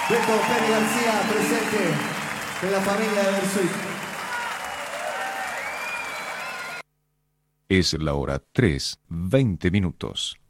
Beto Pérez García, presente de la familia de Versuit. Es la hora 3:20.